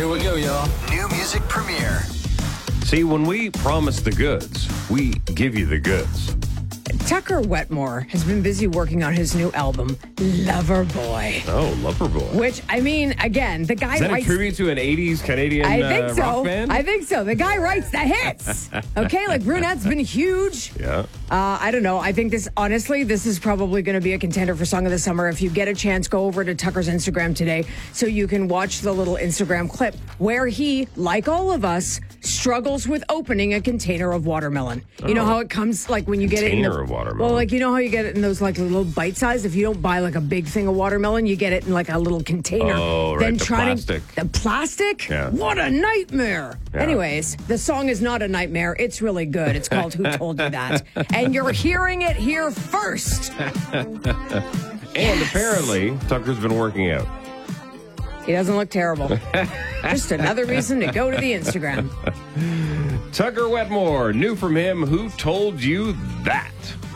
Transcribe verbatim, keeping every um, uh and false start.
Here we go, y'all. New music premiere. See, when we promise the goods, we give you the goods. Tucker Wetmore has been busy working on his new album, Loverboy. Oh, Loverboy. Which, I mean, again, the guy Is that writes... a tribute to an eighties Canadian I think uh, so. rock band? I think so. The guy writes the hits. Okay, like Brunette's been huge. Yeah. Uh, I don't know. I think this, honestly, this is probably going to be a contender for Song of the Summer. If you get a chance, go over to Tucker's Instagram today so you can watch the little Instagram clip where he, like all of us, struggles with opening a container of watermelon. You Oh. know how it comes, like when you get it in Container the, of watermelon. Well, like you know how you get it in those like little bite size. If you don't buy like a big thing of watermelon, you get it in like a little container. Oh, right, Then the trying plastic. To, the plastic. Yeah. What a nightmare. Yeah. Anyways, the song is not a nightmare. It's really good. It's called "Who Told You That," and you're hearing it here first. And apparently, Tucker's been working out. He doesn't look terrible. Just another reason to go to the Instagram. Tucker Wetmore, new from him, Who Told You That?